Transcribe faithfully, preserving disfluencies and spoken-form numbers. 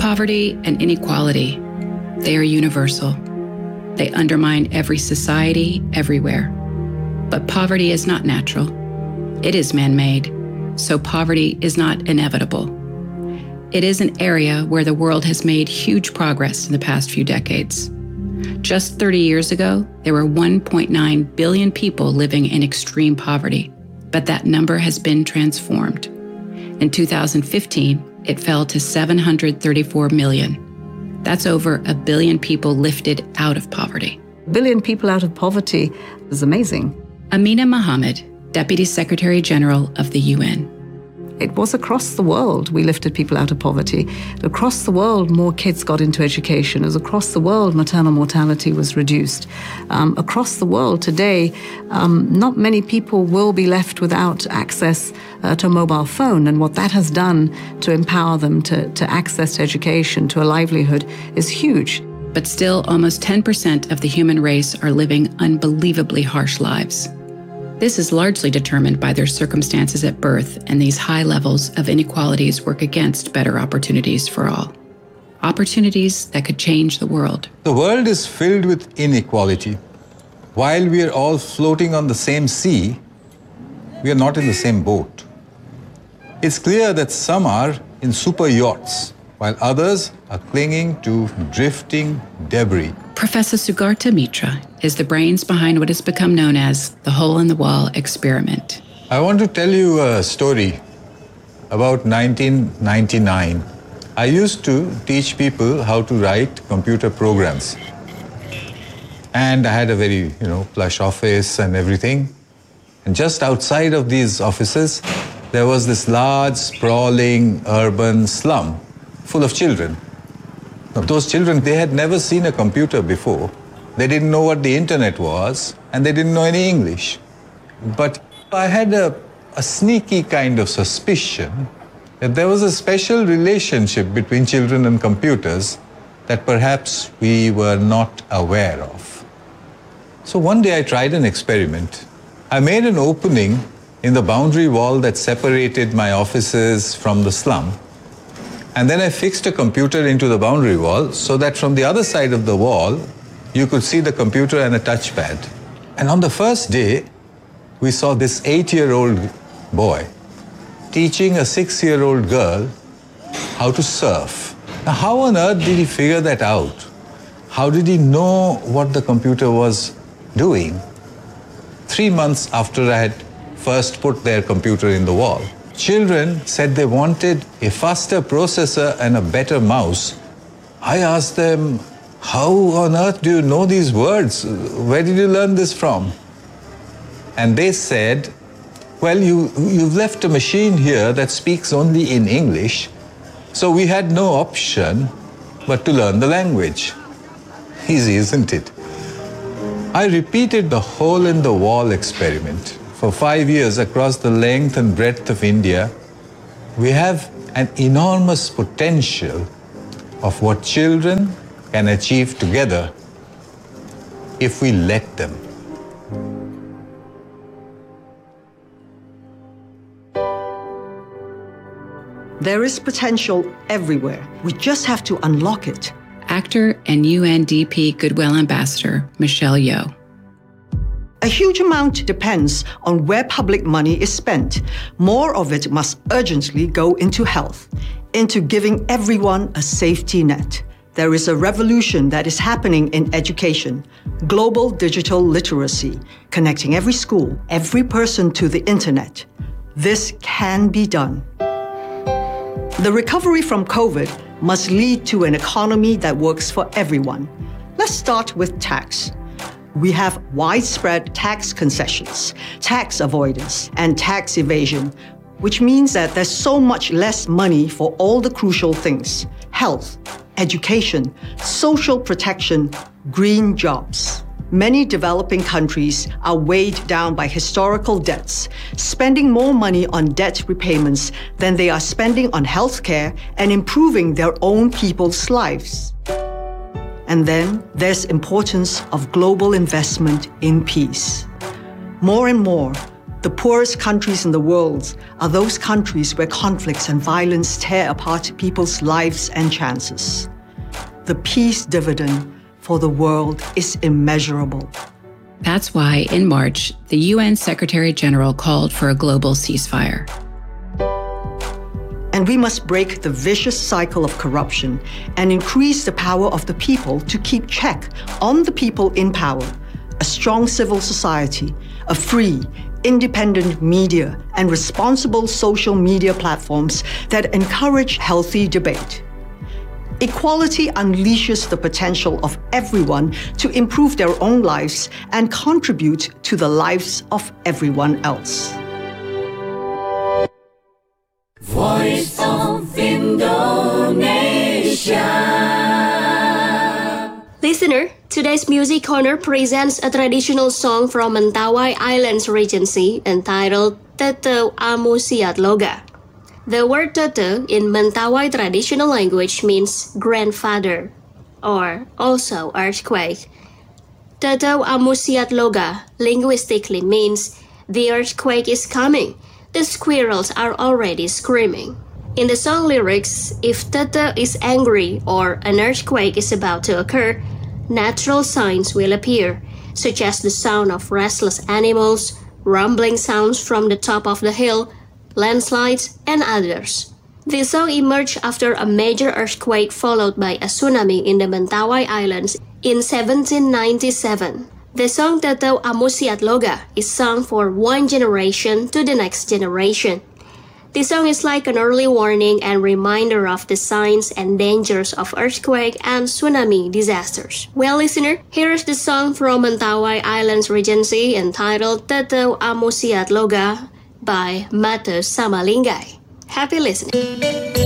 Poverty and inequality, they are universal. They undermine every society, everywhere. But poverty is not natural. It is man-made, so poverty is not inevitable. It is an area where the world has made huge progress in the past few decades. Just thirty years ago, there were one point nine billion people living in extreme poverty, but that number has been transformed. In two thousand fifteen, it fell to seven hundred thirty-four million. That's over a billion people lifted out of poverty. A billion people out of poverty is amazing. Amina Mohammed, Deputy Secretary General of the U N. It was across the world we lifted people out of poverty. Across the world, more kids got into education. As across the world, maternal mortality was reduced. Um, across the world today, um, not many people will be left without access uh, to a mobile phone. And what that has done to empower them to, to access to education, to a livelihood, is huge. But still, almost ten percent of the human race are living unbelievably harsh lives. This is largely determined by their circumstances at birth, and these high levels of inequalities work against better opportunities for all. Opportunities that could change the world. The world is filled with inequality. While we are all floating on the same sea, we are not in the same boat. It's clear that some are in super yachts, while others are clinging to drifting debris. Professor Sugarta Mitra is the brains behind what has become known as the hole-in-the-wall experiment. I want to tell you a story about nineteen ninety-nine. I used to teach people how to write computer programs. And I had a very, you know, plush office and everything. And just outside of these offices, there was this large, sprawling, urban slum full of children. Now, those children, they had never seen a computer before. They didn't know what the internet was, and they didn't know any English. But I had a, a sneaky kind of suspicion that there was a special relationship between children and computers that perhaps we were not aware of. So one day I tried an experiment. I made an opening in the boundary wall that separated my offices from the slum. And then I fixed a computer into the boundary wall so that from the other side of the wall, you could see the computer and a touchpad. And on the first day, we saw this eight-year-old boy teaching a six-year-old girl how to surf. Now, how on earth did he figure that out? How did he know what the computer was doing? Three months after I had first put their computer in the wall, children said they wanted a faster processor and a better mouse. I asked them, how on earth do you know these words? Where did you learn this from? And they said, well, you, you've left a machine here that speaks only in English, so we had no option but to learn the language. Easy, isn't it? I repeated the hole-in-the-wall experiment. For five years across the length and breadth of India, we have an enormous potential of what children can achieve together if we let them. There is potential everywhere. We just have to unlock it. Actor and U N D P Goodwill Ambassador Michelle Yeoh. A huge amount depends on where public money is spent. More of it must urgently go into health, into giving everyone a safety net. There is a revolution that is happening in education, global digital literacy, connecting every school, every person to the internet. This can be done. The recovery from COVID must lead to an economy that works for everyone. Let's start with tax. We have widespread tax concessions, tax avoidance, and tax evasion, which means that there's so much less money for all the crucial things: health, education, social protection, green jobs. Many developing countries are weighed down by historical debts, spending more money on debt repayments than they are spending on healthcare and improving their own people's lives. And then there's importance of global investment in peace. More and more, The poorest countries in the world are those countries where conflicts and violence tear apart people's lives and chances. The peace dividend for the world is immeasurable. That's why, in March, the U N Secretary General called for a global ceasefire. And we must break the vicious cycle of corruption and increase the power of the people to keep check on the people in power, a strong civil society, a free, independent media, and responsible social media platforms that encourage healthy debate. Equality unleashes the potential of everyone to improve their own lives and contribute to the lives of everyone else. Voice of Indonesia. Listener, today's Music Corner presents a traditional song from Mentawai Islands Regency entitled Teteu Amu Siat Loga. The word Teteu in Mentawai traditional language means grandfather, or also earthquake. Teteu Amu Siat Loga linguistically means the earthquake is coming. The squirrels are already screaming. In the song lyrics, if Teteu is angry or an earthquake is about to occur, natural signs will appear, such as the sound of restless animals, rumbling sounds from the top of the hill, landslides, and others. This song emerged after a major earthquake followed by a tsunami in the Mentawai Islands in seventeen ninety-seven. The song Teteu Amu Siat Loga is sung for one generation to the next generation. This song is like an early warning and reminder of the signs and dangers of earthquake and tsunami disasters. Well, listener, here is the song from Mentawai Islands Regency entitled Teteu Amu Siat Loga by Mata Samalinggai. Happy listening.